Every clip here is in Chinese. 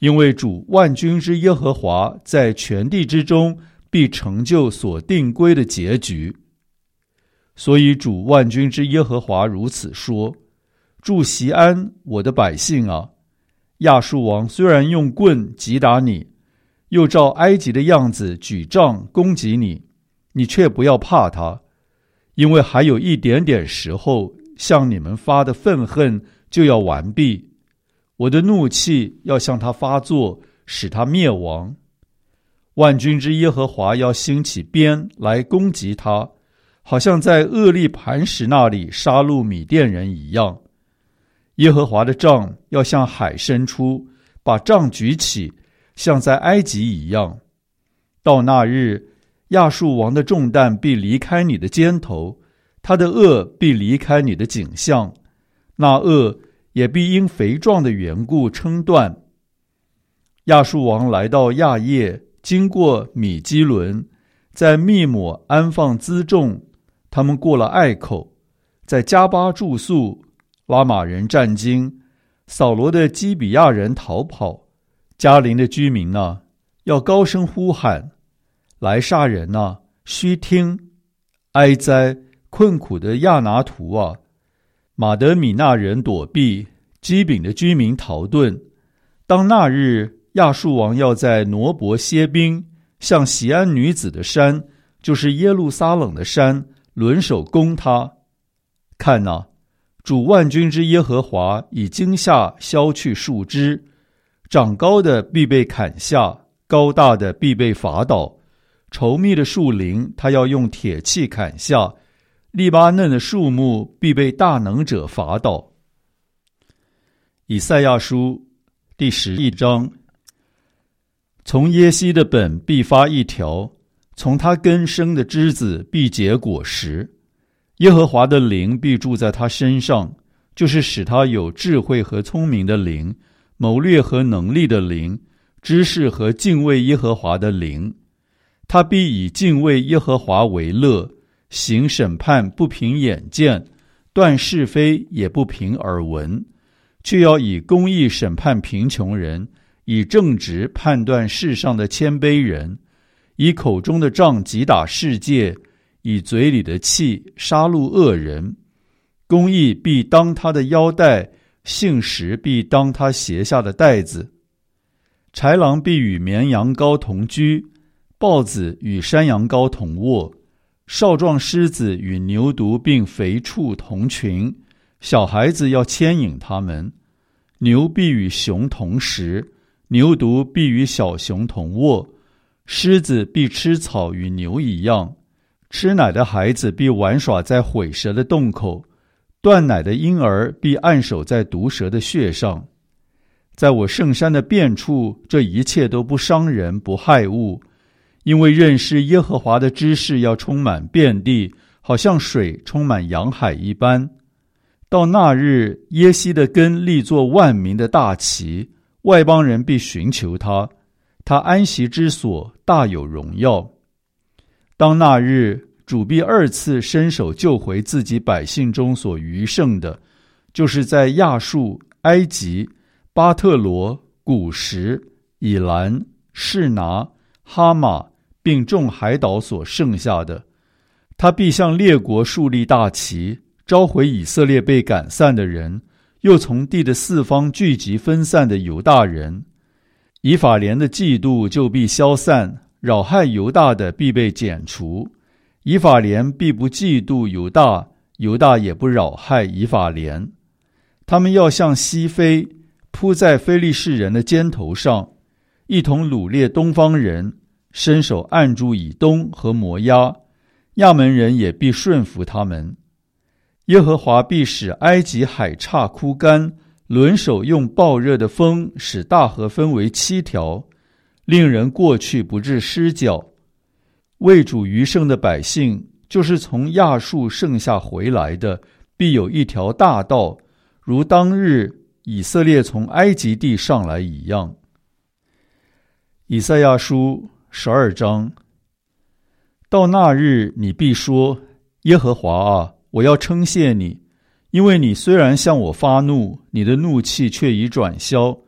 因为主万军之耶和华在全地之中必成就所定规的结局。所以主万军之耶和华如此说：住锡安，我的百姓啊，亚述王虽然用棍击打你，又照埃及的样子举杖攻击你，你却不要怕他，因为还有一点点时候，向你们发的愤恨就要完毕，我的怒气要向他发作，使他灭亡。万军之耶和华要兴起鞭来攻击他，好像在厄利磐石那里杀戮米甸人一样。耶和华的杖要向海伸出，把杖举起，像在埃及一样。到那日，亚述王的重担必离开你的肩头，他的轭必离开你的颈项，那轭也必因肥壮的缘故撑断。亚述王来到亚叶，经过米基伦，在密抹安放辎重，他们过了隘口，在加巴住宿，拉玛人战惊，扫罗的基比亚人逃跑，迦陵的居民啊，要高声呼喊，来杀人啊，须听！哀哉，困苦的亚拿图啊！马德米那人躲避，基丙的居民逃遁。当那日，亚述王要在挪伯歇兵，向锡安女子的山，就是耶路撒冷的山，轮手攻他。看哪，主万军之耶和华以惊吓削去树枝，长高的必被砍下，高大的必被伐倒。稠密的树林，他要用铁器砍下；利巴嫩的树木必被大能者伐倒。以赛亚书第11章。从耶西的本必发一条，从他根生的枝子必结果实。耶和华的灵必住在他身上，就是使他有智慧和聪明的灵，谋略和能力的灵，知识和敬畏耶和华的灵。他必以敬畏耶和华为乐，行审判不凭眼见，断是非也不凭耳闻，却要以公义审判贫穷人，以正直判断世上的谦卑人，以口中的杖击打世界，以嘴里的气杀戮恶人。公义必当他的腰带，信实必当他鞋下的带子。豺狼必与绵羊羔同居，豹子与山羊羔同卧，少壮狮子与牛犊并肥畜同群，小孩子要牵引他们。牛必与熊同食，牛犊必与小熊同卧，狮子必吃草与牛一样，吃奶的孩子必玩耍在毁蛇的洞口，断奶的婴儿必按手在毒蛇的穴上。在我圣山的遍处，这一切都不伤人不害物，因为认识耶和华的知识要充满遍地，好像水充满洋海一般。到那日，耶西的根立作万民的大旗，外邦人必寻求他，他安息之所大有荣耀。当那日，主必二次伸手救回自己百姓中所余剩的，就是在亚述、埃及、巴特罗、古实、以兰、示拿、哈马并众海岛所剩下的。他必向列国树立大旗，召回以色列被赶散的人，又从地的四方聚集分散的犹大人。以法莲的嫉妒就必消散，扰害犹大的必被剪除。以法莲必不嫉妒犹大，犹大也不扰害以法莲。他们要向西飞，扑在非利士人的肩头上，一同掳掠东方人，伸手按住以东和摩押，亚门人也必顺服他们。耶和华必使埃及海岔枯干，轮手用暴热的风使大河分为7条，令人过去不致失脚。为主余剩的百姓，就是从亚述剩下回来的，必有一条大道，如当日以色列从埃及地上来一样。以赛亚书12章。到那日，你必说：耶和华啊，我要称谢你，因为你虽然向我发怒，你的怒气却已转消，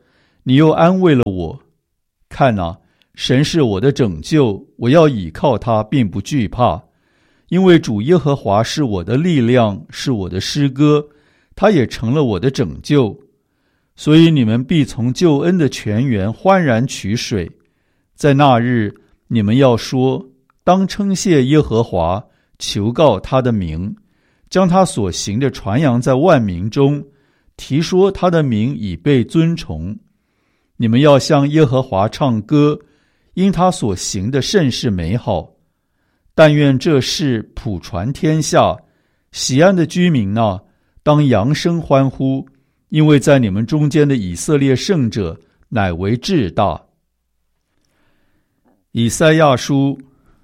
你又安慰了我。看啊，神是我的拯救，我要倚靠他，并不惧怕，因为主耶和华是我的力量，是我的诗歌，他也成了我的拯救。所以你们必从救恩的泉源欢然取水。在那日，你们要说，当称谢耶和华，求告他的名，将他所行的传扬在万民中，提说他的名已被尊崇。你们要向耶和华唱歌，因他所行的甚是美好。但愿这事普传天下，喜安的居民啊，当扬声欢呼，因为在你们中间的以色列圣者乃为至大。以赛亚书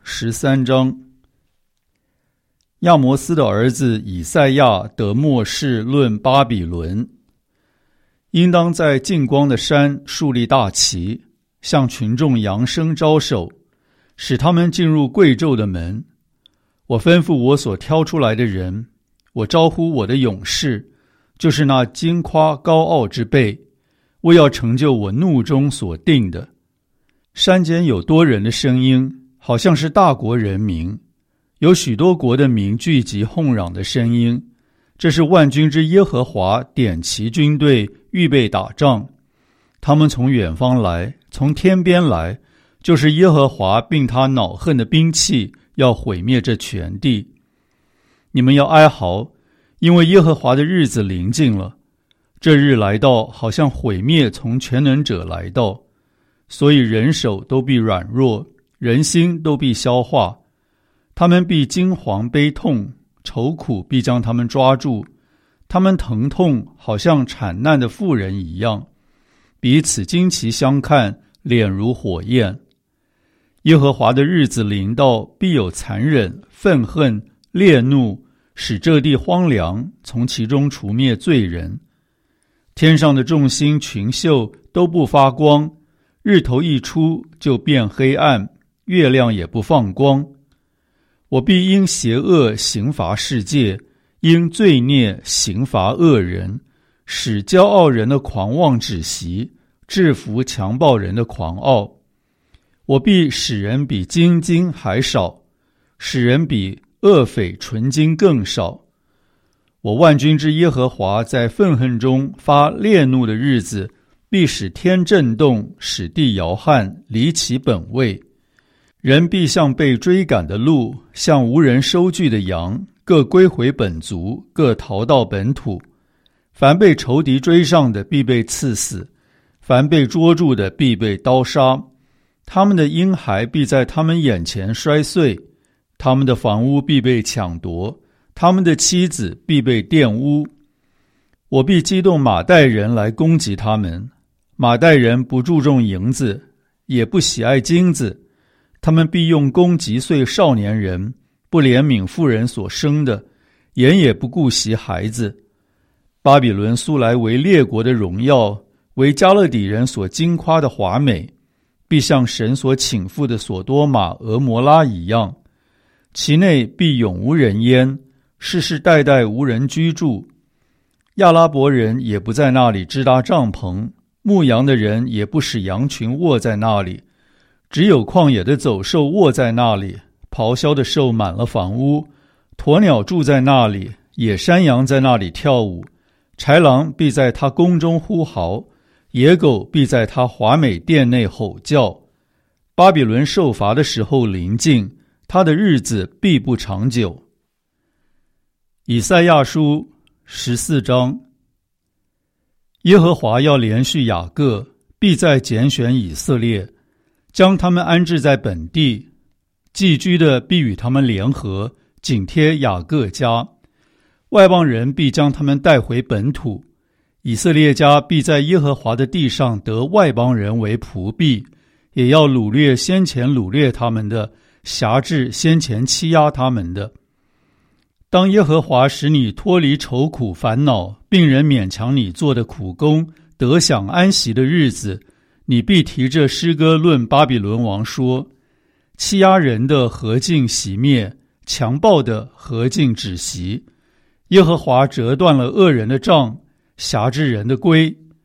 13章。亚摩斯的儿子以赛亚得默示论巴比伦，应当在近光的山树立大旗，向群众扬声招手，使他们进入贵胄的门。我吩咐我所挑出来的人，我招呼我的勇士，就是那矜夸高傲之辈，我要成就我怒中所定的。山间有多人的声音，好像是大国人民，有许多国的民聚集哄嚷的声音，这是万军之耶和华点齐军队，预备打仗。他们从远方来，从天边来，就是耶和华并他恼恨的兵器，要毁灭这全地。你们要哀嚎，因为耶和华的日子临近了。这日来到，好像毁灭从全能者来到，所以人手都必软弱，人心都必消化。他们必惊惶悲痛，愁苦必将他们抓住，他们疼痛好像产难的妇人一样，彼此惊奇相看，脸如火焰。耶和华的日子临到，必有残忍、愤恨、烈怒，使这地荒凉，从其中除灭罪人。天上的众星群宿都不发光，日头一出就变黑暗，月亮也不放光。我必因邪恶刑罚世界，因罪孽刑罚恶人，使骄傲人的狂妄止息，制服强暴人的狂傲。我必使人比金金还少，使人比恶匪纯金更少。我万军之耶和华在愤恨中发烈怒的日子，必使天震动，使地摇撼，离其本位。人必像被追赶的鹿，像无人收据的羊，各归回本族，各逃到本土。凡被仇敌追上的，必被刺死；凡被捉住的，必被刀杀。他们的婴孩必在他们眼前摔碎，他们的房屋必被抢夺，他们的妻子必被玷污。我必激动马代人来攻击他们。马代人不注重银子，也不喜爱金子，他们必用弓击碎少年人，不怜悯妇人所生的，眼也不顾惜孩子。巴比伦素来为列国的荣耀，为加勒底人所矜夸的华美，必像神所倾覆的所多玛、俄摩拉一样，其内必永无人烟，世世代代无人居住。亚拉伯人也不在那里支搭帐篷，牧羊的人也不使羊群卧在那里，只有旷野的走兽卧在那里，咆哮的兽满了房屋，鸵鸟住在那里，野山羊在那里跳舞，豺狼必在他宫中呼嚎，野狗必在他华美殿内吼叫。巴比伦受罚的时候临近，他的日子必不长久。以赛亚书14章。耶和华要连续雅各，必再拣选以色列，将他们安置在本地，寄居的必与他们联合，紧贴雅各家。外邦人必将他们带回本土，以色列家必在耶和华的地上得外邦人为仆婢，也要掳掠先前掳掠他们的，辖制先前欺压他们的。当耶和华使你脱离愁苦烦恼，并人勉强你做的苦工，得享安息的日子，你必提着诗歌论巴比伦王说：欺压人的何竟熄灭，强暴的何竟止息。耶和华折断了恶人的杖，辖制人的规。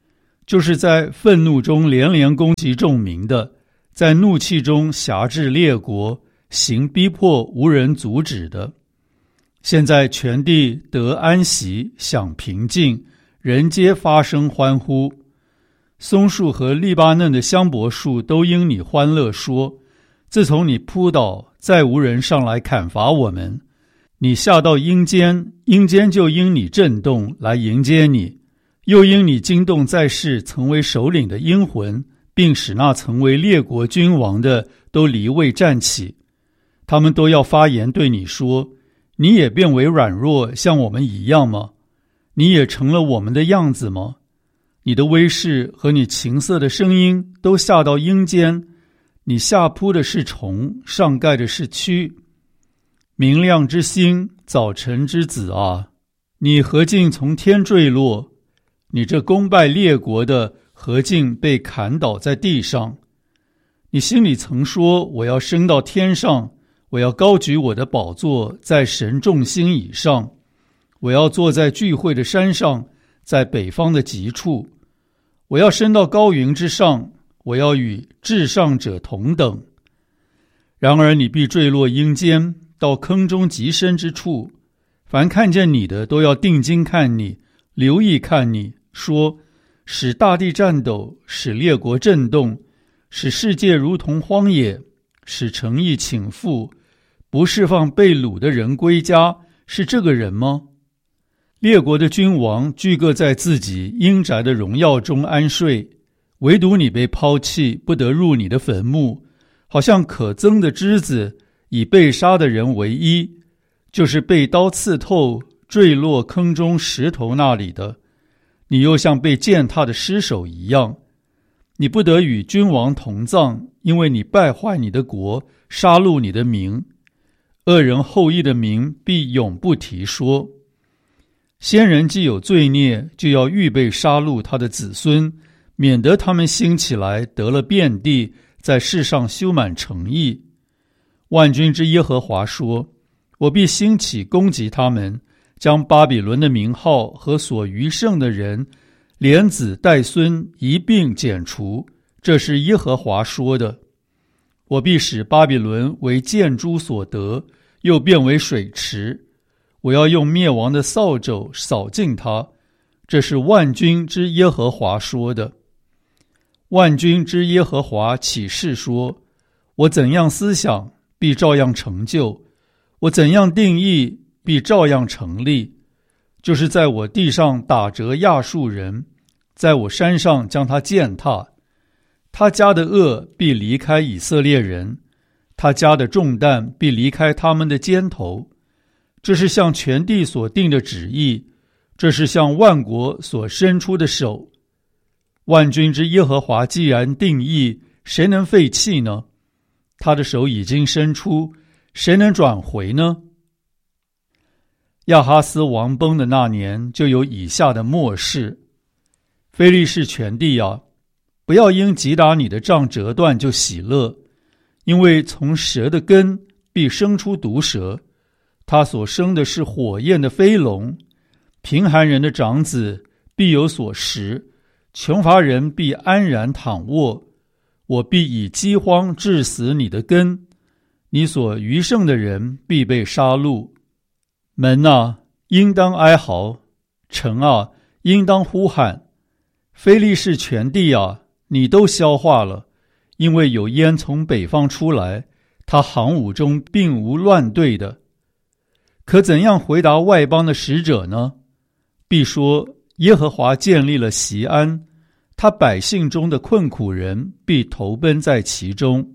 就是在愤怒中连连攻击众民的，在怒气中辖制列国，行逼迫无人阻止的。现在全地得安息，享平静，人皆发声欢呼。松树和利巴嫩的香柏树都因你欢乐说，自从你扑倒，再无人上来砍伐我们。你下到阴间，阴间就因你震动来迎接你，又因你惊动在世曾为首领的阴魂，并使那曾为列国君王的都离位站起。他们都要发言对你说，你也变为软弱，像我们一样吗？你也成了我们的样子吗？你的威势和你情色的声音都下到阴间，你下扑的是虫，上盖的是蛆。明亮之星，早晨之子啊，你何竟从天坠落？你这攻败列国的，何竟被砍倒在地上？你心里曾说，我要升到天上，我要高举我的宝座在神众星以上，我要坐在聚会的山上，在北方的极处，我要升到高云之上，我要与至上者同等。然而你必坠落阴间，到坑中极深之处，凡看见你的都要定睛看你，留意看你，说，使大地颤抖，使列国震动，使世界如同荒野，使诚意倾覆，不释放被掳的人归家，是这个人吗？列国的君王俱各在自己阴宅的荣耀中安睡，唯独你被抛弃，不得入你的坟墓，好像可憎的枝子，以被杀的人为衣，就是被刀刺透，坠落坑中石头那里的。你又像被践踏的尸首一样，你不得与君王同葬，因为你败坏你的国，杀戮你的民。恶人后裔的名必永不提说。先人既有罪孽，就要预备杀戮他的子孙，免得他们兴起来得了遍地，在世上修满城邑。万军之耶和华说，我必兴起攻击他们，将巴比伦的名号和所余剩的人，连子带孙一并剪除，这是耶和华说的。我必使巴比伦为箭猪所得，又变为水池，我要用灭亡的扫帚扫尽它，这是万军之耶和华说的。万军之耶和华起誓说，我怎样思想，必照样成就，我怎样定义，必照样成立。就是在我地上打折亚述人，在我山上将他践踏。他家的恶必离开以色列人，他家的重担必离开他们的肩头。这是向全地所定的旨意，这是向万国所伸出的手。万军之耶和华既然定义，谁能废弃呢？他的手已经伸出，谁能转回呢？亚哈斯王崩的那年，就有以下的末世。非利士全地啊，不要因击打你的杖折断就喜乐，因为从蛇的根必生出毒蛇，他所生的是火焰的飞龙。贫寒人的长子必有所食，穷乏人必安然躺卧。我必以饥荒致死你的根，你所余剩的人必被杀戮。门啊，应当哀嚎；城啊，应当呼喊。非利士全地啊，你都消化了，因为有烟从北方出来，他行伍中并无乱队的。可怎样回答外邦的使者呢？必说，耶和华建立了锡安，他百姓中的困苦人必投奔在其中。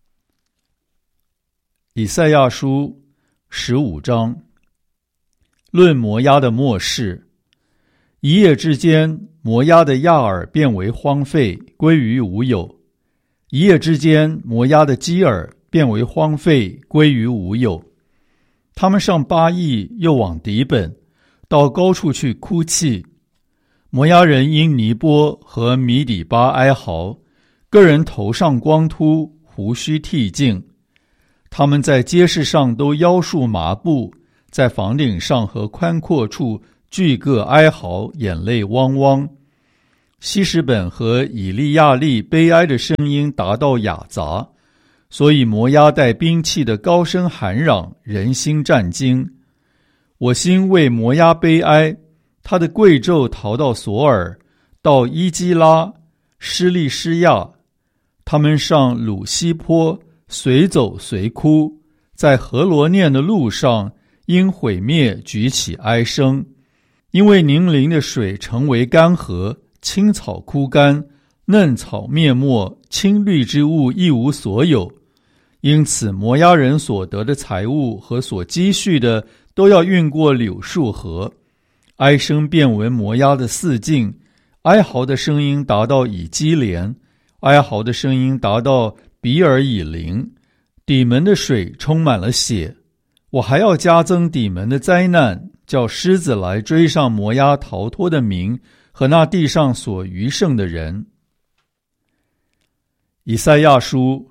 以赛亚书15章，论摩押的末世。一夜之间，摩押的亚尔变为荒废，归于无有；一夜之间，摩押的基尔变为荒废，归于无有。他们上巴益，又往底本，到高处去哭泣。摩押人因尼波和米底巴哀嚎，个人头上光秃，胡须剃净。他们在街市上都腰束麻布，在房顶上和宽阔处俱各哀嚎，眼泪汪汪。 希实本和以利亚利悲哀的声音达到雅杂，所以摩押带兵器的高声喊嚷，人心战惊。我心为摩押悲哀，他的贵胄逃到索尔，到伊基拉、施利施亚，他们上鲁西坡，随走随哭，在何罗念的路上，因毁灭举起哀声，因为宁陵的水成为干涸，青草枯干，嫩草灭没，青绿之物一无所有。因此摩押人所得的财物和所积蓄的都要运过柳树河，哀声遍闻摩押的四境，哀嚎的声音达到以基连，哀嚎的声音达到比尔以林，底门的水充满了血。我还要加增底门的灾难，叫狮子来追上摩押逃脱的民和那地上所余剩的人。以赛亚书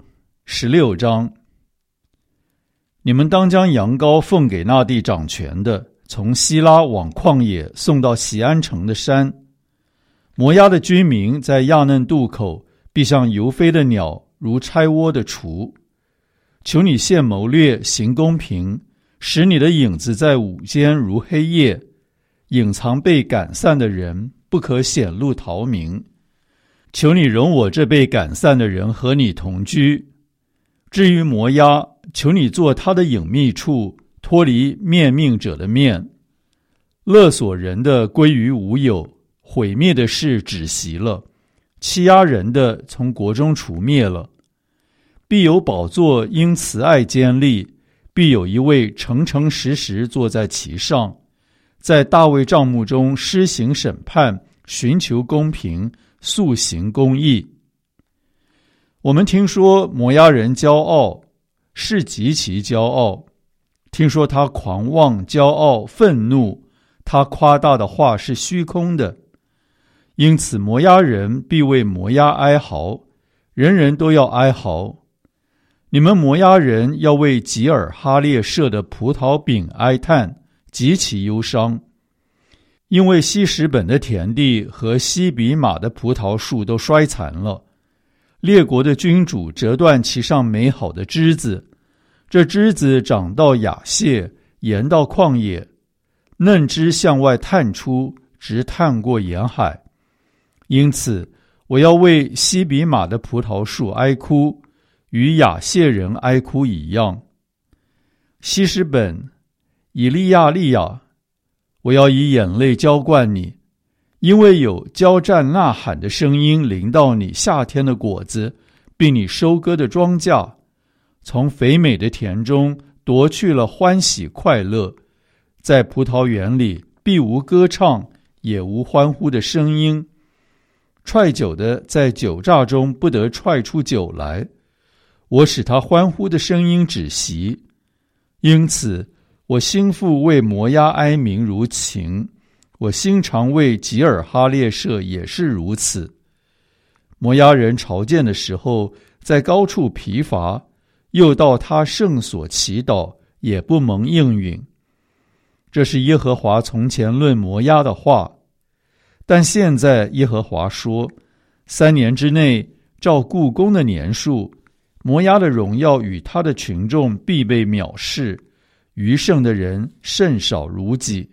16章，你们当将羊羔奉给那地掌权的，从希拉往旷野送到锡安城的山。摩押的居民在亚嫩渡口，必像游飞的鸟，如拆窝的雏。求你现谋略，行公平，使你的影子在午间如黑夜，隐藏被赶散的人，不可显露逃民。求你容我这被赶散的人和你同居。至于摩押，求你做他的隐秘处，脱离面命者的面。勒索人的归于无有，毁灭的事止息了，欺压人的从国中除灭了。必有宝座因慈爱坚立，必有一位诚诚实实坐在其上，在大卫帐幕中施行审判，寻求公平，速行公义。我们听说摩押人骄傲，是极其骄傲。听说他狂妄、骄傲、愤怒，他夸大的话是虚空的。因此摩押人必为摩押哀嚎，人人都要哀嚎。你们摩押人要为吉尔哈列舍的葡萄饼哀叹，极其忧伤。因为希实本的田地和西比玛的葡萄树都衰残了，列国的君主折断其上美好的枝子，这枝子长到雅谢，延到旷野，嫩枝向外探出，直探过沿海。因此我要为西比玛的葡萄树哀哭，与雅谢人哀哭一样。希实本、以利亚利亚，我要以眼泪浇灌你，因为有交战呐喊的声音临到你夏天的果子，并你收割的庄稼，从肥美的田中夺去了欢喜快乐，在葡萄园里必无歌唱，也无欢呼的声音。踹酒的在酒榨中不得踹出酒来，我使他欢呼的声音止息。因此我心腹为摩押哀鸣如琴，我心肠为吉尔哈列舍也是如此。摩押人朝见的时候，在高处疲乏，又到他圣所祈祷，也不蒙应允。这是耶和华从前论摩押的话。但现在耶和华说，3年之内，照故宫的年数，摩押的荣耀与他的群众必被藐视，余剩的人甚少如己。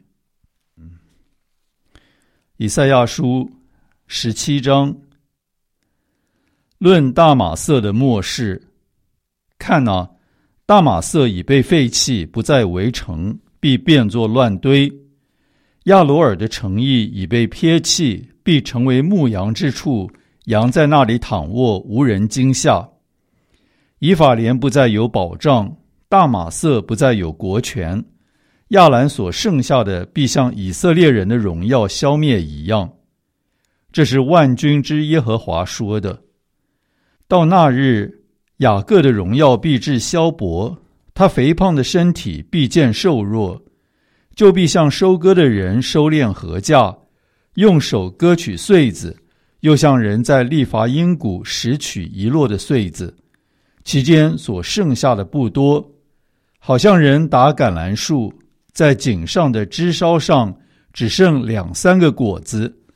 以赛亚书17章，论大马色的末世。看啊，大马色已被废弃，不再为城，必变作乱堆。亚罗尔的城邑已被撇弃，必成为牧羊之处，羊在那里躺卧，无人惊吓。以法莲不再有保障，大马色不再有国权，亚兰所剩下的必像以色列人的荣耀消灭一样。这是万军之耶和华说的。到那日，雅各的荣耀必至消薄，他肥胖的身体必渐瘦弱，就必像收割的人收敛禾稼，用手割取穗子，又像人在利乏音谷拾取遗落的穗子，其间所剩下的不多，好像人打橄榄树，在井上的枝梢上只剩2-3个果子，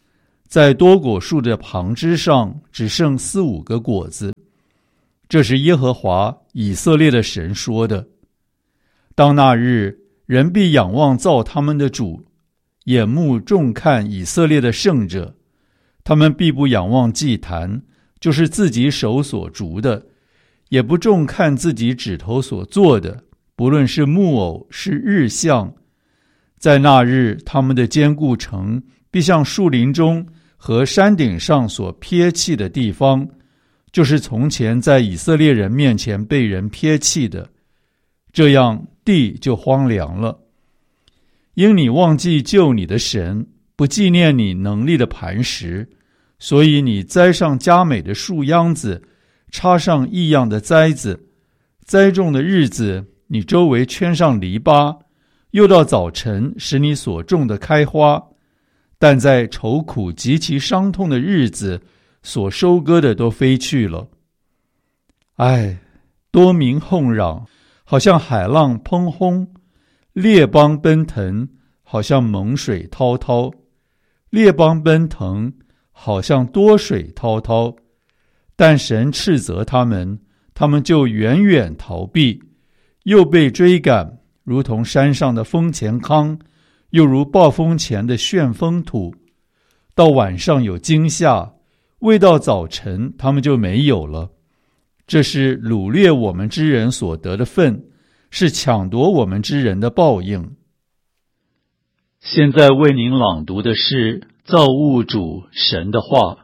在多果树的旁枝上只剩4-5个果子。这是耶和华以色列的神说的。当那日，人必仰望造他们的主，眼目重看以色列的圣者。他们必不仰望祭坛，就是自己手所筑的，也不重看自己指头所做的，不论是木偶是日像。在那日，他们的坚固城必像树林中和山顶上所撇弃的地方，就是从前在以色列人面前被人撇弃的，这样地就荒凉了。因你忘记救你的神，不纪念你能力的磐石，所以你栽上佳美的树秧子，插上异样的栽子。栽种的日子，你周围圈上篱笆，又到早晨使你所种的开花。但在愁苦极其伤痛的日子，所收割的都飞去了。唉，多民哄嚷，好像海浪砰轰；列邦奔腾，好像猛水滔滔；列邦奔腾，好像多水滔滔。但神斥责他们，他们就远远逃避，又被追赶，如同山上的风前糠，又如暴风前的旋风土。到晚上有惊吓，未到早晨他们就没有了。这是掳掠我们之人所得的份，是抢夺我们之人的报应。现在为您朗读的是造物主神的话。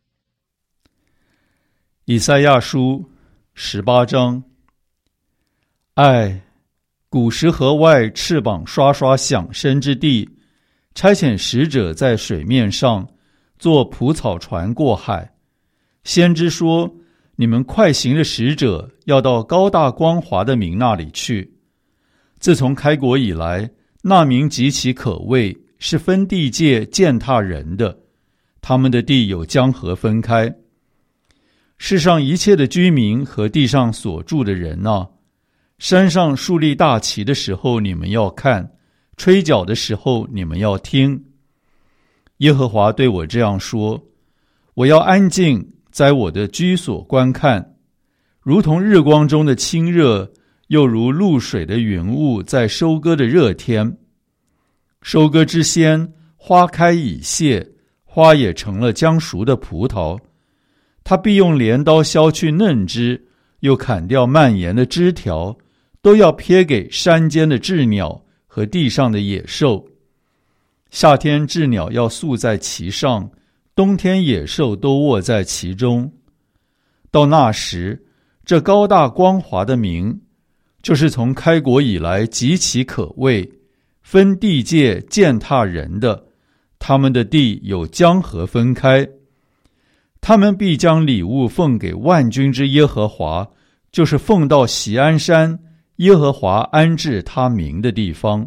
以赛亚书18章。唉，古时河外翅膀刷刷响声之地，差遣使者在水面上坐蒲草船过海。先知说，你们快行的使者要到高大光华的民那里去。自从开国以来，那民极其可畏，是分地界践踏人的，他们的地有江河分开。世上一切的居民和地上所住的人啊，山上树立大旗的时候你们要看，吹角的时候你们要听。耶和华对我这样说，我要安静在我的居所观看，如同日光中的清热，又如露水的云雾在收割的热天。收割之先，花开已谢，花也成了将熟的葡萄。他必用镰刀削去嫩枝，又砍掉蔓延的枝条，都要撇给山间的鸷鸟和地上的野兽。夏天鸷鸟要宿在其上，冬天野兽都卧在其中。到那时，这高大光华的民，就是从开国以来极其可畏，分地界践踏人的，他们的地有江河分开。他们必将礼物奉给万军之耶和华，就是奉到锡安山，耶和华安置他名的地方。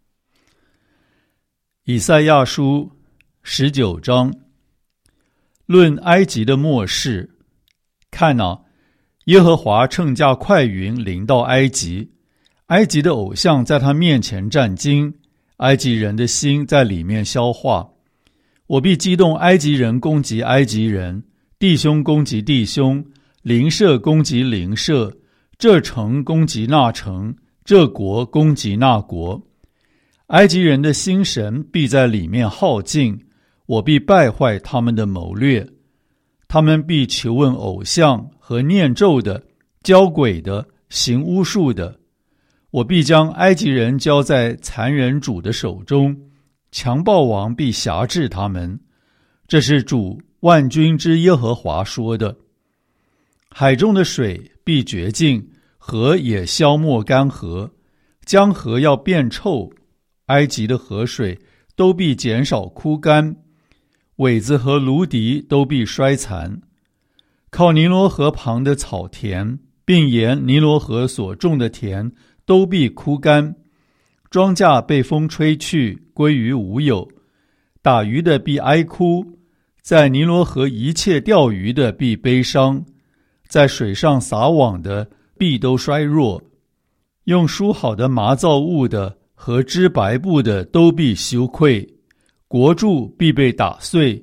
以赛亚书19章。论埃及的末世。看哪，耶和华乘驾快云临到埃及，埃及的偶像在他面前战惊，埃及人的心在里面消化。我必激动埃及人攻击埃及人，弟兄攻击弟兄，邻舍攻击邻舍，这城攻击那城，这国攻击那国。埃及人的心神必在里面耗尽，我必败坏他们的谋略。他们必求问偶像和念咒的，教鬼的，行巫术的。我必将埃及人交在残忍主的手中，强暴王必辖制他们。这是主万军之耶和华说的。海中的水必绝尽，河也消没干涸，江河要变臭，埃及的河水都必减少枯干，苇子和芦荻都必衰残。靠尼罗河旁的草田，并沿尼罗河所种的田都必枯干，庄稼被风吹去，归于无有。打鱼的必哀哭，在尼罗河一切钓鱼的必悲伤，在水上撒网的必都衰弱。用梳好的麻造物的和织白布的都必羞愧，国柱必被打碎，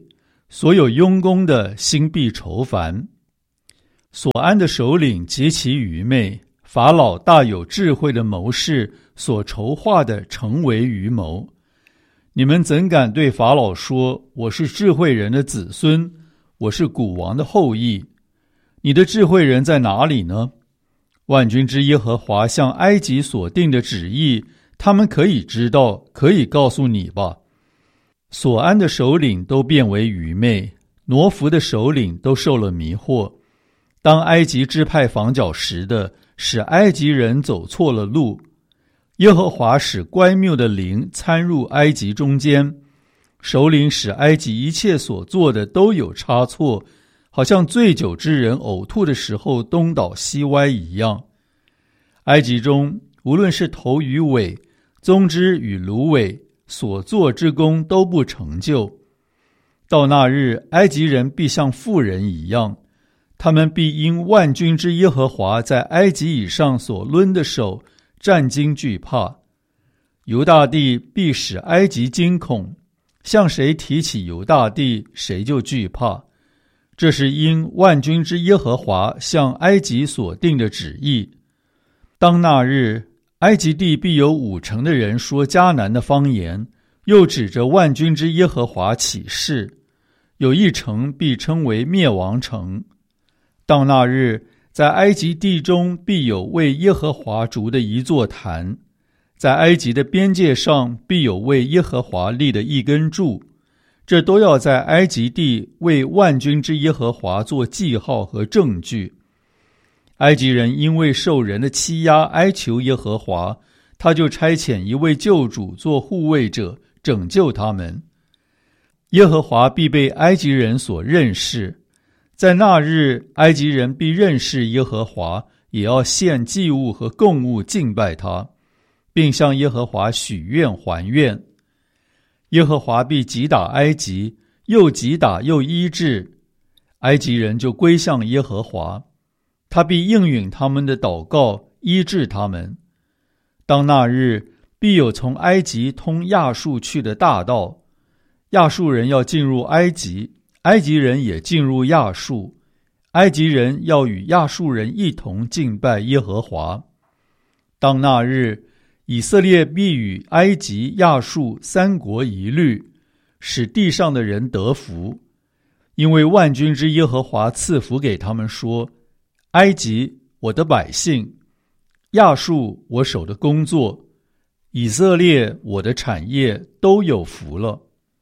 所有佣工的心必愁烦。所安的首领极其愚昧，法老大有智慧的谋士所筹划的成为愚谋。你们怎敢对法老说，我是智慧人的子孙，我是古王的后裔？你的智慧人在哪里呢？万军之耶和华向埃及所定的旨意，他们可以知道，可以告诉你吧。所安的首领都变为愚昧，挪弗的首领都受了迷惑。当埃及支派防角石的，使埃及人走错了路。耶和华使乖谬的灵参入埃及中间，首领使埃及一切所做的都有差错，好像醉酒之人呕吐的时候东倒西歪一样。埃及中无论是头与尾，棕枝与芦苇，所做之功都不成就。到那日，埃及人必像妇人一样，他们必因万军之耶和华在埃及以上所抡的手战惊惧怕。犹大地必使埃及惊恐，向谁提起犹大地，谁就惧怕。这是因万军之耶和华向埃及所定的旨意。当那日，埃及地必有50%的人说迦南的方言，又指着万军之耶和华起誓。有一城必称为灭亡城。当那日，在埃及地中必有为耶和华筑的一座坛，在埃及的边界上必有为耶和华立的一根柱，这都要在埃及地为万军之耶和华做记号和证据。埃及人因为受人的欺压哀求耶和华，他就差遣一位救主做护卫者，拯救他们。耶和华必被埃及人所认识，在那日，埃及人必认识耶和华，也要献祭物和供物敬拜他，并向耶和华许愿还愿。耶和华必击打埃及，又击打又医治，埃及人就归向耶和华，他必应允他们的祷告，医治他们。当那日，必有从埃及通亚述去的大道，亚述人要进入埃及，埃及人也进入亚述，埃及人要与亚述人一同敬拜耶和华。当那日，以色列必与埃及、亚述3国一律，使地上的人得福，因为万军之耶和华赐福给他们说：埃及，我的百姓；亚述，我手的工作；以色列，我的产业，都有福了。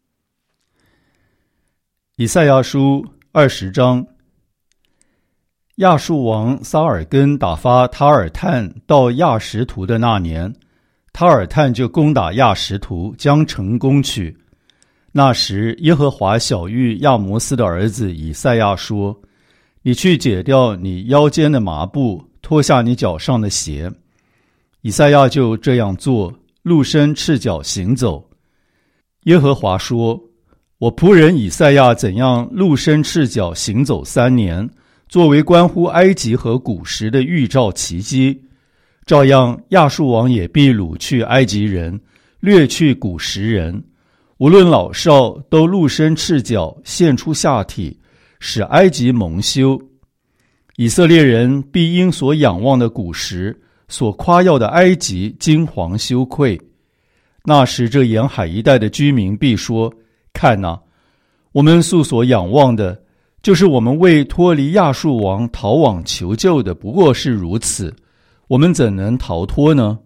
以赛亚书20章。亚述王撒尔根打发塔尔探到亚实图的那年，塔尔探就攻打亚实图，将城攻取。那时，耶和华晓谕亚摩斯的儿子以赛亚说：你去解掉你腰间的麻布，脱下你脚上的鞋。以赛亚就这样做，露身赤脚行走。耶和华说：我仆人以赛亚怎样露身赤脚行走3年，作为关乎埃及和古时的预兆奇迹，照样亚述王也必掳去埃及人，掠去古时人，无论老少，都露身赤脚，现出下体，使埃及蒙羞。以色列人必因所仰望的古时，所夸耀的埃及惊惶羞愧。那时这沿海一带的居民必说：看哪，我们素所仰望的，就是我们为脱离亚述王逃往求救的，不过是如此，我们怎能逃脱呢？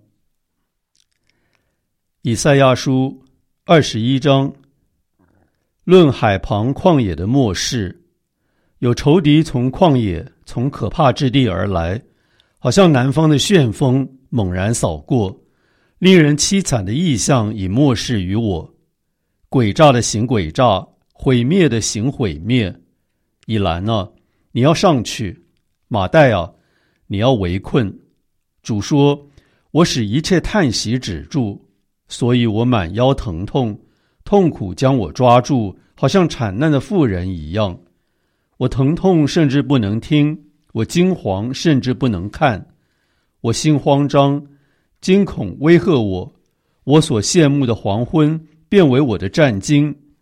以赛亚书21章。论海旁旷野的末世，有仇敌从旷野，从可怕之地而来，好像南方的旋风猛然扫过，令人凄惨的异象已漠视于我。诡诈的行诡诈，毁灭的行毁灭。以兰啊，你要上去；马代啊，你要围困。主说：我使一切叹息止住，所以我满腰疼痛，痛苦将我抓住，好像产难的妇人一样。我疼痛甚至不能听，我惊惶甚至不能看。我心慌张，惊恐威吓我，我所羡慕的黄昏变为我的战惊。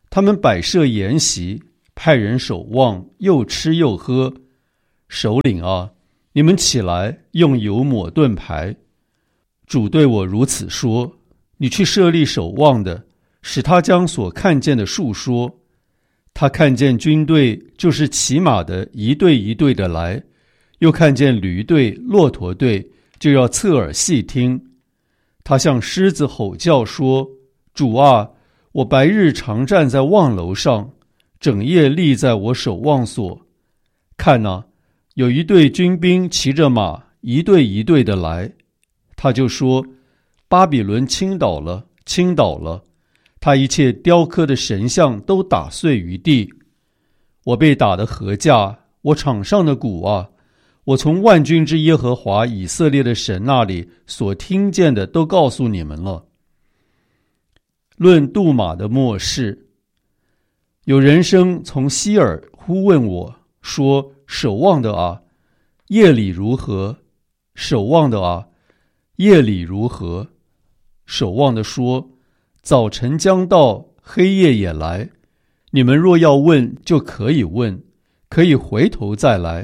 他们摆设筵席，派人守望，又吃又喝。首领啊，你们起来，用油抹盾牌。主对我如此说：你去设立守望的，使他将所看见的述说。他看见军队，就是骑马的一队一队的来，又看见驴队、骆驼队，就要侧耳细听。他向狮子吼叫说：主啊，我白日常站在望楼上，整夜立在我守望所。看哪，有一队军兵骑着马，一队一队的来。他就说：巴比伦倾倒了，倾倒了，他一切雕刻的神像都打碎于地。我被打得何价，我场上的鼓啊，我从万军之耶和华以色列的神那里所听见的都告诉你们了。论杜马的末世，有人声从西尔呼问我说：守望的啊，夜里如何？守望的啊，夜里如何？守望的说：早晨将到，黑夜也来。你们若要问，就可以问，可以回头再来。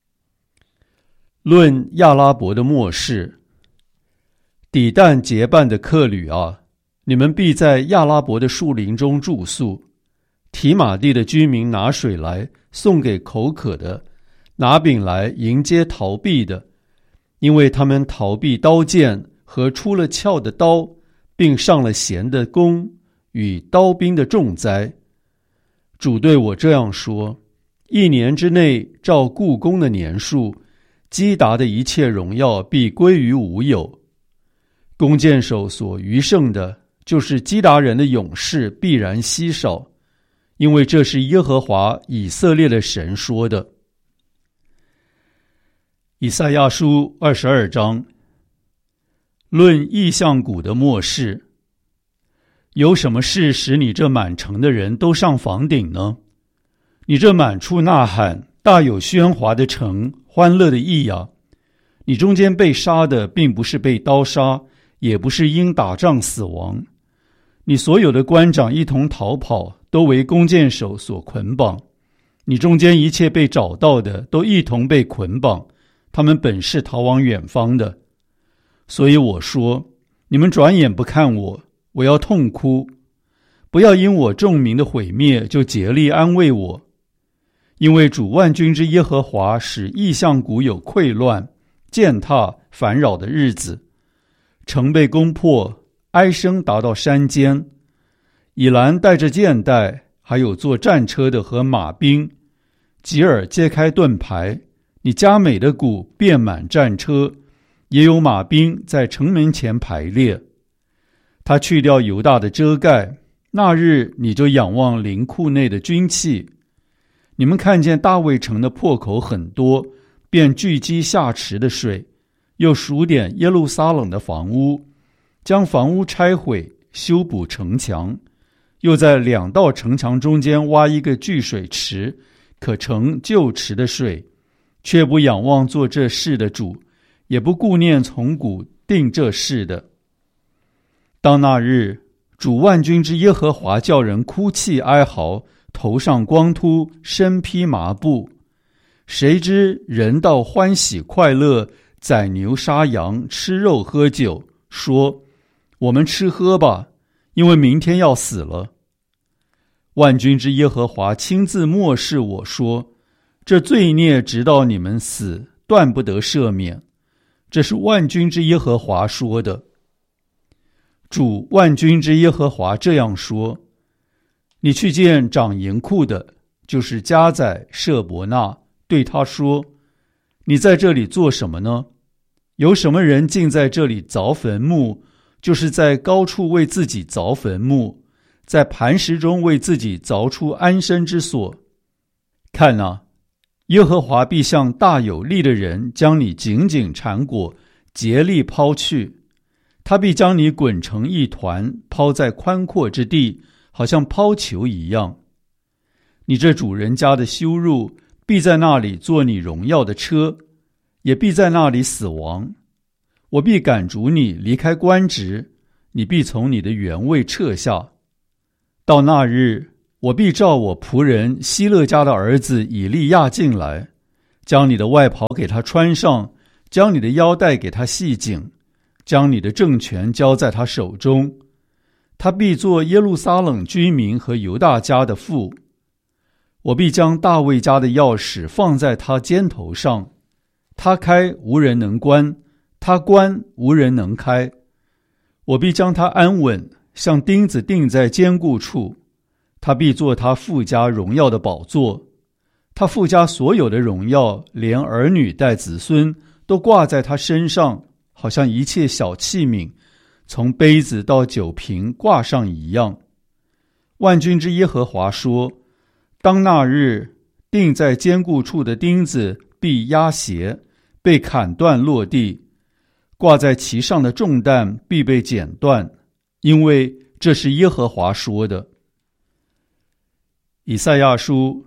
论亚拉伯的末世，底但结伴的客旅啊，你们必在亚拉伯的树林中住宿。提马地的居民拿水来送给口渴的，拿饼来迎接逃避的，因为他们逃避刀剑和出了鞘的刀，并上了弦的弓与刀兵的重灾。主对我这样说：一年之内，照故宫的年数，基达的一切荣耀必归于无有。弓箭手所余剩的，就是基达人的勇士必然稀少，因为这是耶和华以色列的神说的。以赛亚书22章，论异象谷的末世。有什么事使你这满城的人都上房顶呢？你这满处呐喊、大有喧哗的城，欢乐的意啊！你中间被杀的，并不是被刀杀，也不是因打仗死亡。你所有的官长一同逃跑，都为弓箭手所捆绑。你中间一切被找到的，都一同被捆绑，他们本是逃往远方的。所以我说，你们转眼不看我，我要痛哭。不要因我众民的毁灭就竭力安慰我，因为主万军之耶和华使异象谷有溃乱、践踏、烦扰的日子，城被攻破，哀声达到山间。以兰带着箭袋，还有坐战车的和马兵。吉尔揭开盾牌，你佳美的谷遍满战车，也有马兵在城门前排列。他去掉犹大的遮盖，那日你就仰望灵库内的军器。你们看见大卫城的破口很多，便聚集下池的水，又数点耶路撒冷的房屋，将房屋拆毁，修补城墙，又在两道城墙中间挖一个聚水池，可盛旧池的水，却不仰望做这事的主，也不顾念从古定这事的。当那日，主万军之耶和华叫人哭泣哀嚎，头上光秃，身披麻布。谁知人道欢喜快乐，宰牛杀羊，吃肉喝酒，说：我们吃喝吧，因为明天要死了。万军之耶和华亲自默示我说：这罪孽直到你们死，断不得赦免。这是万军之耶和华说的。主万军之耶和华这样说：你去见掌营库的，就是加载舍伯纳，对他说：你在这里做什么呢？有什么人竟在这里凿坟墓，就是在高处为自己凿坟墓，在磐石中为自己凿出安身之所。看啊，耶和华必像大有力的人将你紧紧缠裹，竭力抛去。他必将你滚成一团，抛在宽阔之地，好像抛球一样。你这主人家的羞辱，必在那里做你荣耀的车，也必在那里死亡。我必赶逐你离开官职，你必从你的原位撤下。到那日， 我必召我仆人希勒家的儿子以利亚进来，将你的外袍给他穿上，将你的腰带给他系紧，将你的政权交在他手中。他必做耶路撒冷居民和犹大家的父。我必将大卫家的钥匙放在他肩头上，他开无人能关，他关无人能开。我必将他安稳，像钉子钉在坚固处。他必做他父家荣耀的宝座，他父家所有的荣耀，连儿女带子孙都挂在他身上，好像一切小器皿，从杯子到酒瓶挂上一样。万军之耶和华说，当那日，钉在坚固处的钉子必压斜，被砍断落地，挂在其上的重担必被剪断，因为这是耶和华说的。以赛亚书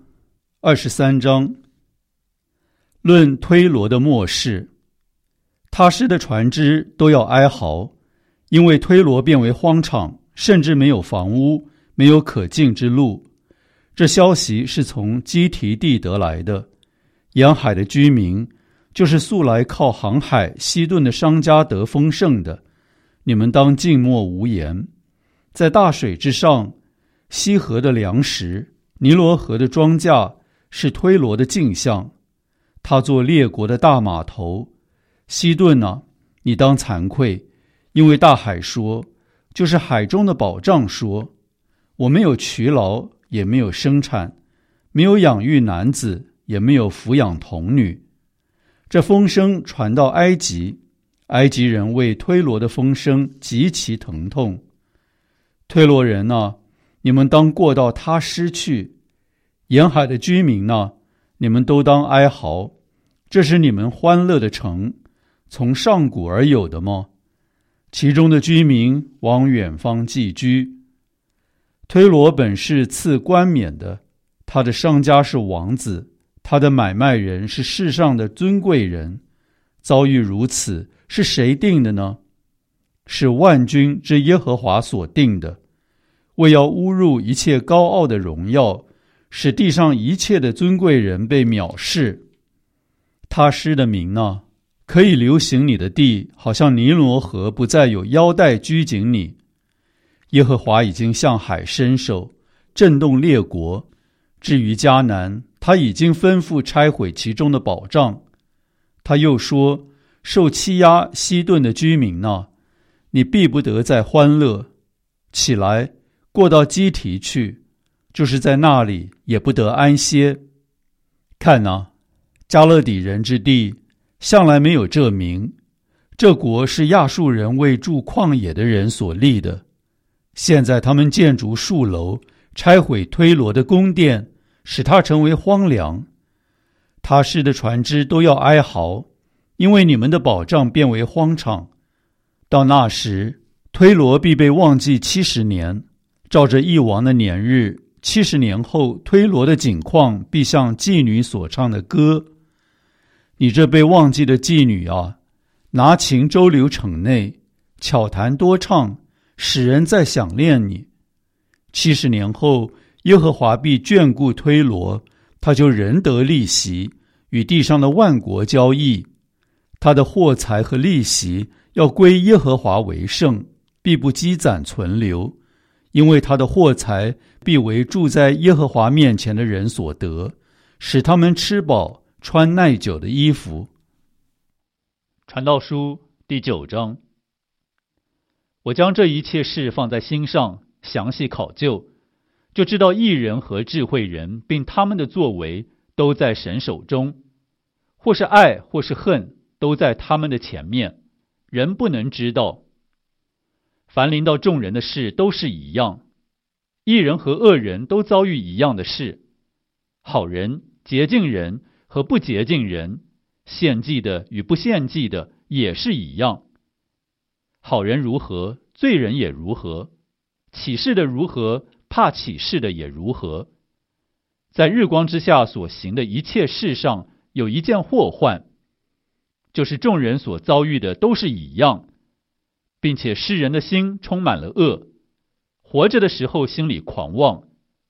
23章，论推罗的末世。他施的船只都要哀嚎，因为推罗变为荒场，甚至没有房屋，没有可进之路。这消息是从基提地得来的。沿海的居民，就是素来靠航海西顿的商家得丰盛的，你们当静默无言。在大水之上，西河的粮食，尼罗河的庄稼，是推罗的镜像。他做列国的大码头。西顿啊，你当惭愧，因为大海说，就是海中的宝藏说，我没有劬劳，也没有生产，没有养育男子，也没有抚养童女。这风声传到埃及，埃及人为推罗的风声极其疼痛。推罗人啊，你们当过到他失去。沿海的居民啊，你们都当哀嚎。这是你们欢乐的城，从上古而有的吗？其中的居民往远方寄居。推罗本是赐冠冕的，他的商家是王子，他的买卖人是世上的尊贵人。遭遇如此，是谁定的呢？是万军之耶和华所定的，为要侮辱一切高傲的荣耀，使地上一切的尊贵人被藐视。他施的名呢，可以流行你的地，好像尼罗河不再有腰带拘谨你。耶和华已经向海伸手，震动列国。至于迦南，他已经吩咐拆毁其中的宝藏。他又说，受欺压西顿的居民哪，你必不得再欢乐。起来，过到基提去，就是在那里也不得安歇。看哪，加勒底人之地，向来没有这名。这国是亚述人为住旷野的人所立的。现在他们建筑树楼，拆毁推罗的宫殿，使它成为荒凉。他施的船只都要哀嚎，因为你们的宝藏变为荒场。到那时，推罗必被忘记70年，照着一王的年日，70年后，推罗的景况必像妓女所唱的歌。你这被忘记的妓女啊，拿琴周流城内，巧弹多唱，使人再想念你。70年后，耶和华必眷顾推罗，他就仍得利息，与地上的万国交易。他的货财和利息要归耶和华为圣，必不积攒存留，因为他的货财必为住在耶和华面前的人所得，使他们吃饱，穿耐久的衣服。 传道书第9章。我将这一切事放在心上，详细考究，就知道义人和智慧人并他们的作为都在神手中，或是爱或是恨，都在他们的前面，人不能知道。凡临到众人的事都是一样，义人和恶人都遭遇一样的事，好人、洁净人和不洁净人，献祭的与不献祭的也是一样。好人如何，罪人也如何；起誓的如何，怕起誓的也如何。在日光之下所行的一切事上，有一件祸患，就是众人所遭遇的都是一样，并且世人的心充满了恶，活着的时候心里狂妄，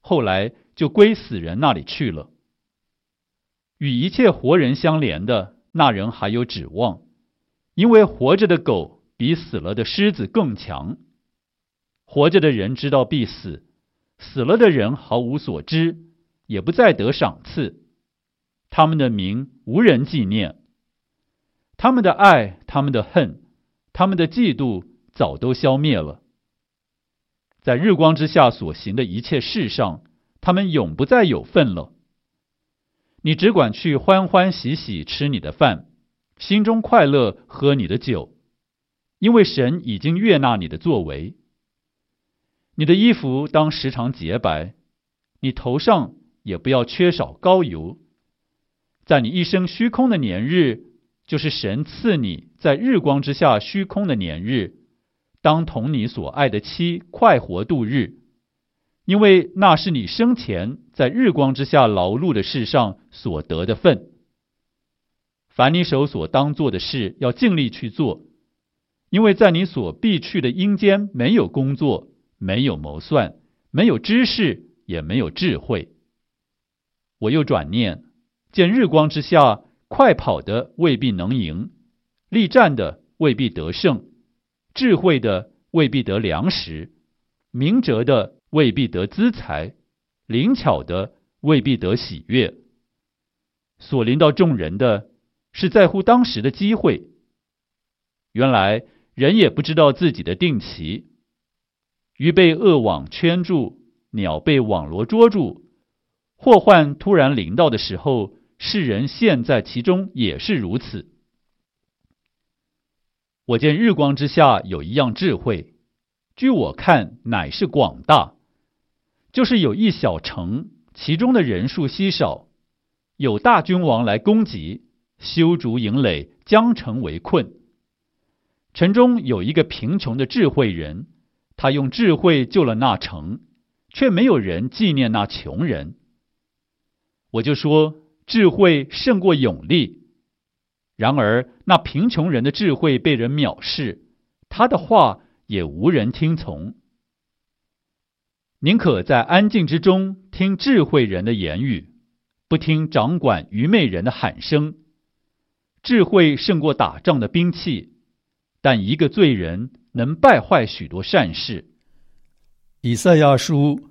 后来就归死人那里去了。与一切活人相连的那人还有指望，因为活着的狗比死了的狮子更强。活着的人知道必死，死了的人毫无所知，也不再得赏赐。他们的名无人纪念，他们的爱，他们的恨，他们的嫉妒早都消灭了。在日光之下所行的一切事上，他们永不再有份了。你只管去欢欢喜喜吃你的饭，心中快乐喝你的酒，因为神已经悦纳你的作为。你的衣服当时常洁白，你头上也不要缺少膏油。在你一生虚空的年日，就是神赐你在日光之下虚空的年日，当同你所爱的妻快活度日，因为那是你生前在日光之下劳碌的事上所得的份。凡你手所当做的事，要尽力去做，因为在你所必去的阴间没有工作，没有谋算，没有知识，也没有智慧。我又转念，见日光之下快跑的未必能赢，力战的未必得胜，智慧的未必得粮食，明哲的未必得资财，灵巧的未必得喜悦。所临到众人的是在乎当时的机会。原来人也不知道自己的定期，鱼被恶网圈住，鸟被网罗捉住，祸患突然临到的时候，世人陷在其中也是如此。我见日光之下有一样智慧，据我看乃是广大，就是有一小城，其中的人数稀少，有大君王来攻击，修筑营垒，将城围困。城中有一个贫穷的智慧人，他用智慧救了那城，却没有人纪念那穷人。我就说，智慧胜过勇力。然而那贫穷人的智慧被人藐视，他的话也无人听从。宁可在安静之中听智慧人的言语，不听掌管愚昧人的喊声。智慧胜过打仗的兵器，但一个罪人能败坏许多善事。 以赛亚书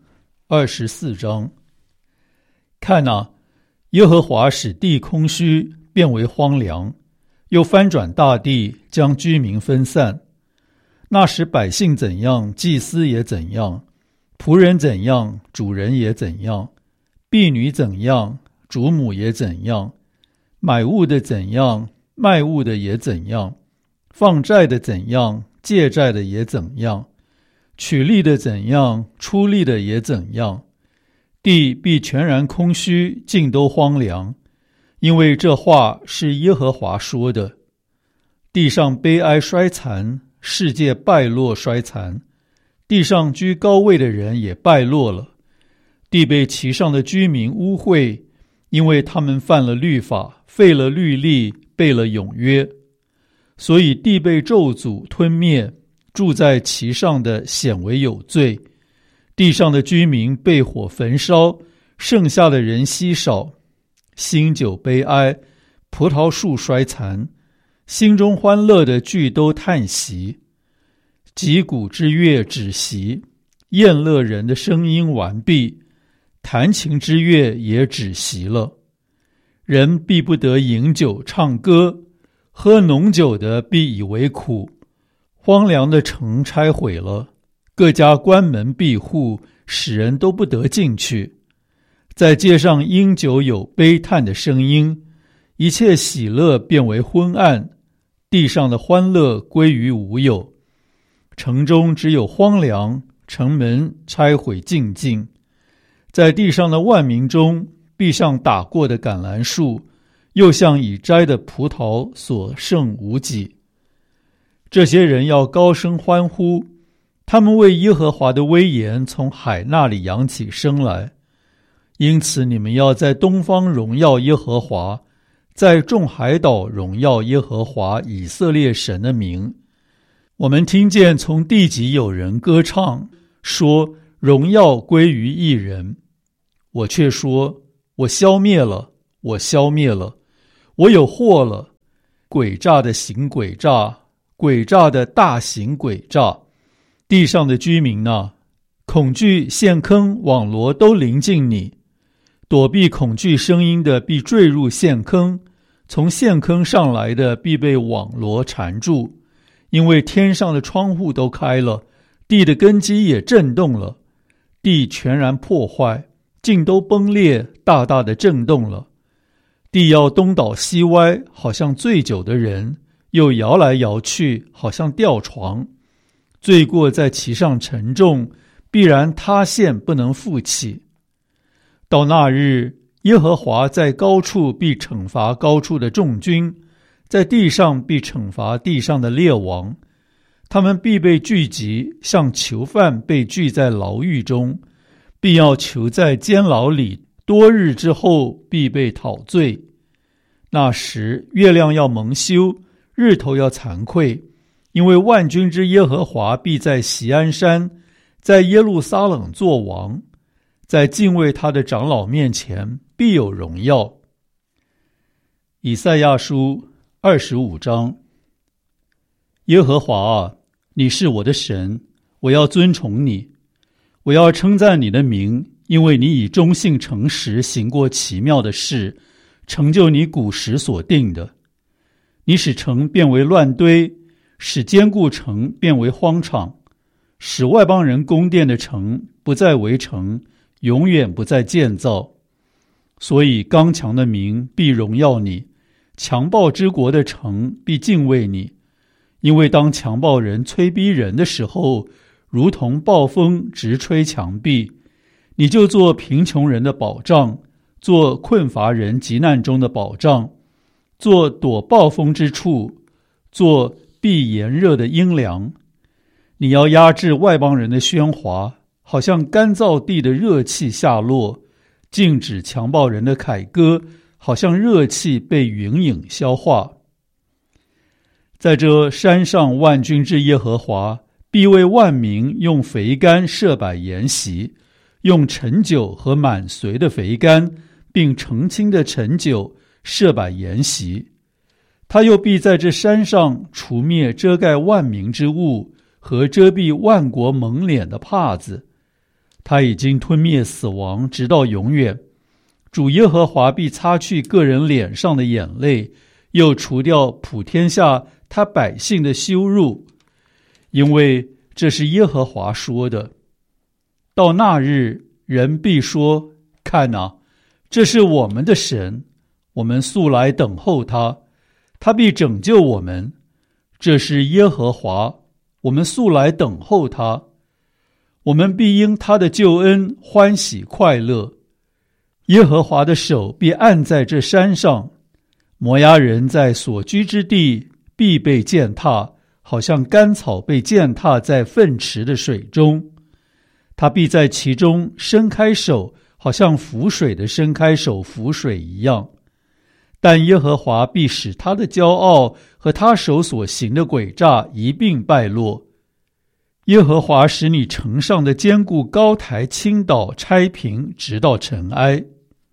24章。看哪，耶和华使地空虚，变为荒凉，又翻转大地，将居民分散。那时百姓怎样，祭司也怎样；仆人怎样，主人也怎样；婢女怎样，主母也怎样；买物的怎样，卖物的也怎样；放债的怎样，借债的也怎样；取利的怎样，出利的也怎样。地必全然空虚，尽都荒凉，因为这话是耶和华说的。地上悲哀衰残，世界败落衰残，地上居高位的人也败落了。地被其上的居民污秽，因为他们犯了律法，废了律例，背了永约。所以地被咒诅吞灭，住在其上的显为有罪。地上的居民被火焚烧，剩下的人稀少。新酒悲哀，葡萄树衰残，心中欢乐的俱都叹息。击鼓之乐止息，宴乐人的声音完毕，弹琴之乐也止息了。人必不得饮酒唱歌，喝浓酒的必以为苦。荒凉的城拆毁了，各家关门闭户，使人都不得进去。在街上因酒有悲叹的声音，一切喜乐变为昏暗，地上的欢乐归于无有。城中只有荒凉，城门拆毁尽尽。在地上的万民中，必像打过的橄榄树，又像已摘的葡萄，所剩无几。这些人要高声欢呼，他们为耶和华的威严从海那里扬起声来。因此你们要在东方荣耀耶和华，在众海岛荣耀耶和华以色列神的名。我们听见从地极有人歌唱，说荣耀归于一人， 我却说：我消灭了，我消灭了，我有祸了。诡诈的行诡诈，诡诈的大行诡诈。地上的居民哪，恐惧陷坑网罗都临近你，躲避恐惧声音的必坠入陷坑，从陷坑上来的必被网罗缠住。因为天上的窗户都开了，地的根基也震动了，地全然破坏，尽都崩裂，大大的震动了。地要东倒西歪，好像醉酒的人，又摇来摇去，好像吊床。罪过在其上沉重，必然塌陷，不能复起。到那日，耶和华在高处必惩罚高处的众军，在地上必惩罚地上的列王。他们必被聚集，像囚犯被聚在牢狱中，必要囚在监牢里，多日之后必被讨罪。那时月亮要蒙羞，日头要惭愧，因为万军之耶和华必在锡安山，在耶路撒冷作王，在敬畏他的长老面前必有荣耀。以赛亚书25章。耶和华啊，你是我的神，我要尊崇你，我要称赞你的名，因为你以忠信诚实行过奇妙的事，成就你古时所定的。你使城变为乱堆，使坚固城变为荒场，使外邦人宫殿的城不再为城，永远不再建造。所以刚强的民必荣耀你，强暴之国的城必敬畏你。因为当强暴人催逼人的时候，如同暴风直吹墙壁，你就做贫穷人的保障，做困乏人急难中的保障，做躲暴风之处，做避炎热的阴凉。你要压制外邦人的喧哗，好像干燥地的热气下落，禁止强暴人的凯歌，好像热气被云影消化。在这山上万军之耶和华必为万民用肥甘设摆筵席，用陈酒和满髓的肥甘并澄清的陈酒设摆筵席。他又必在这山上除灭遮盖万民之物和遮蔽万国蒙脸的帕子。他已经吞灭死亡，直到永远。主耶和华必擦去个人脸上的眼泪，又除掉普天下他百姓的羞辱，因为这是耶和华说的。到那日，人必说：看哪，这是我们的神，我们素来等候他，他必拯救我们。这是耶和华，我们素来等候他，我们必因他的救恩欢喜快乐。耶和华的手必按在这山上，摩押人在所居之地必被践踏，好像干草被践踏在粪池的水中。他必在其中伸开手，好像浮水的伸开手浮水一样。但耶和华必使他的骄傲和他手所行的诡诈一并败落。耶和华使你城上的坚固高台倾倒拆平，直到尘埃。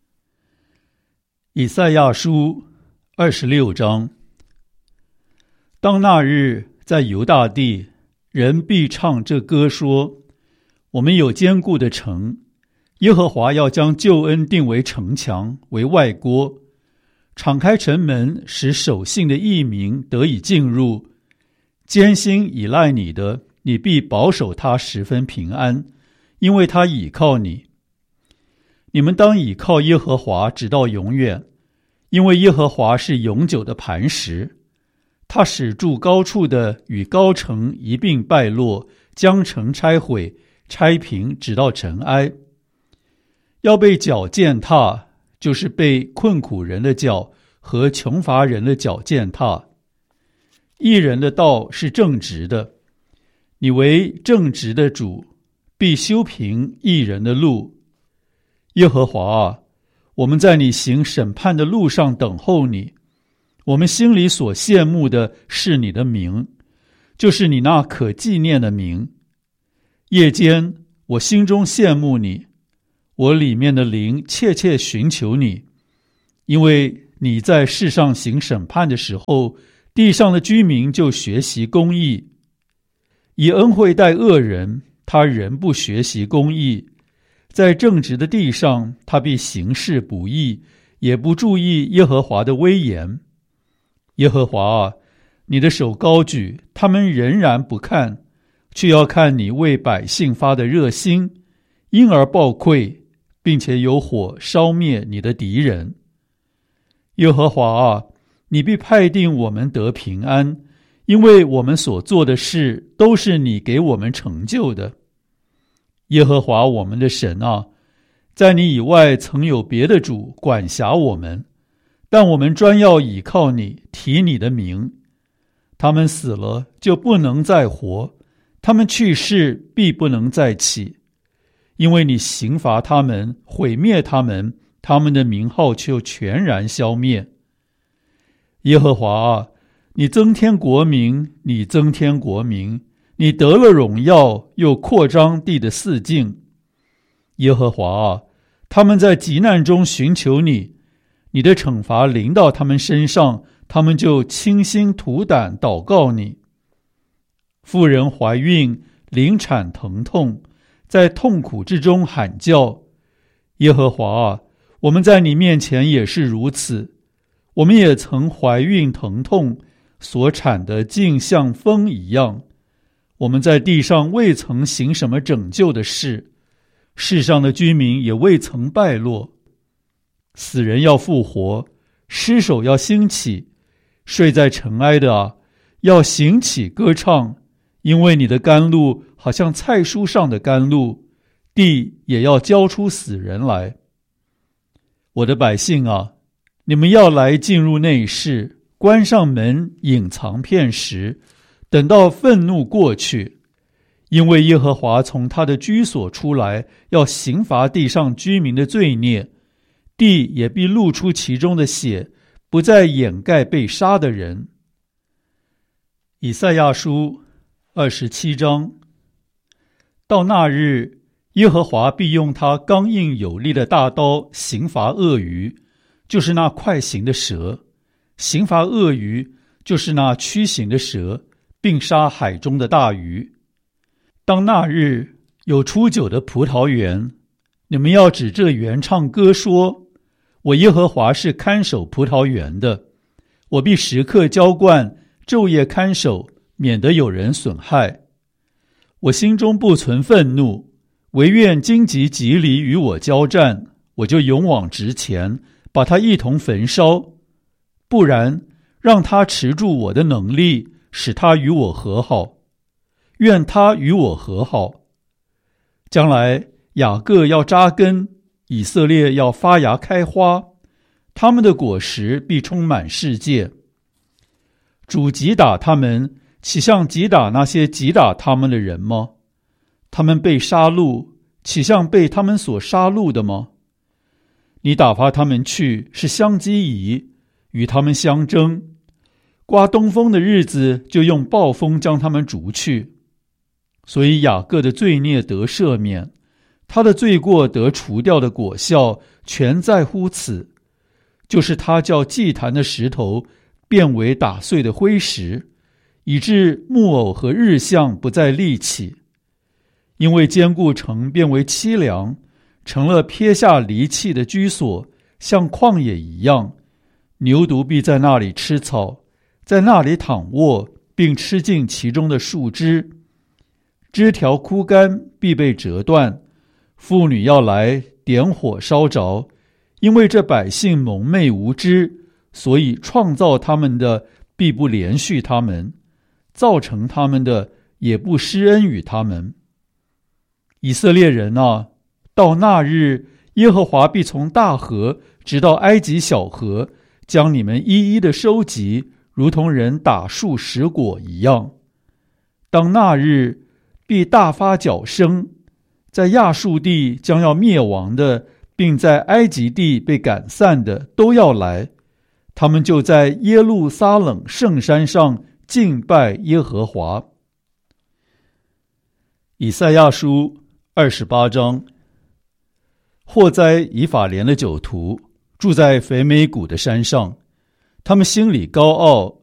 以赛亚书26章。当那日，在犹大地，人必唱这歌说：我们有坚固的城，耶和华要将救恩定为城墙，为外郭，敞开城门，使守信的义民得以进入。艰辛倚赖你的，你必保守他十分平安，因为他倚靠你。你们当倚靠耶和华直到永远，因为耶和华是永久的磐石。他使住高处的与高城一并败落，将城拆毁，拆平，直到尘埃。要被脚践踏，就是被困苦人的脚和穷乏人的脚践踏。义人的道是正直的，你为正直的主，必修平义人的路。耶和华啊，我们在你行审判的路上等候你。我们心里所羡慕的是你的名，就是你那可纪念的名。夜间我心中羡慕你， 我里面的灵切切寻求你，因为你在世上行审判的时候，地上的居民就学习公义。以恩惠待恶人，他仍不学习公义，在正直的地上，他必行事不义，也不注意耶和华的威严。耶和华啊，你的手高举，他们仍然不看，却要看你为百姓发的热心，因而报愧，并且有火烧灭你的敌人。耶和华啊，你必派定我们得平安，因为我们所做的事都是你给我们成就的。耶和华我们的神啊，在你以外曾有别的主管辖我们，但我们专要倚靠你，提你的名。他们死了就不能再活，他们去世必不能再起，因为你刑罚他们，毁灭他们，他们的名号就全然消灭。耶和华啊，你增添国民，你增添国民，你得了荣耀，又扩张地的四境。耶和华啊，他们在急难中寻求你，你的惩罚临到他们身上，他们就倾心吐胆祷告你。妇人怀孕，临产疼痛，在痛苦之中喊叫。耶和华啊，我们在你面前也是如此，我们也曾怀孕疼痛，所产的竟像风一样。我们在地上未曾行什么拯救的事，世上的居民也未曾败落。死人要复活，尸首要兴起，睡在尘埃的啊，要醒起歌唱，因为你的甘露好像菜蔬上的甘露，地也要交出死人来。我的百姓啊，你们要来进入内室，关上门，隐藏片时，等到愤怒过去，因为耶和华从他的居所出来，要刑罚地上居民的罪孽，地也必露出其中的血，不再掩盖被杀的人。以赛亚书27章。到那日，耶和华必用他刚硬有力的大刀刑罚鳄鱼，就是那快行的蛇；刑罚鳄鱼，就是那驱行的蛇，并杀海中的大鱼。当那日，有出酒的葡萄园，你们要指这园唱歌说，我耶和华是看守葡萄园的，我必时刻浇灌，昼夜看守，免得有人损害。我心中不存愤怒，惟愿荆棘蒺藜与我交战，我就勇往直前，把他一同焚烧。不然，让他持住我的能力，使他与我和好。愿他与我和好。将来雅各要扎根，以色列要发芽开花，他们的果实必充满世界。主击打他们，岂像击打那些击打他们的人吗？他们被杀戮，岂像被他们所杀戮的吗？你打发他们去，是相机疑，与他们相争。刮东风的日子，就用暴风将他们逐去。所以雅各的罪孽得赦免，他的罪过得除掉的果效，全在乎此，就是他叫祭坛的石头变为打碎的灰石，以致木偶和日像不再立起。因为坚固城变为凄凉，成了撇下离弃的居所，像旷野一样。牛犊必在那里吃草，在那里躺卧，并吃尽其中的树枝。枝条枯干，必被折断。妇女要来点火烧着，因为这百姓蒙昧无知，所以创造他们的必不连续他们，造成他们的也不施恩与他们。以色列人啊，到那日，耶和华必从大河直到埃及小河，将你们一一的收集，如同人打树拾果一样。当那日，必大发角声，在亚述地将要灭亡的，并在埃及地被赶散的都要来，他们就在耶路撒冷圣山上敬拜耶和华。以赛亚书28章。 或在以法莲的酒徒，住在肥美谷的山上。他们心里高傲，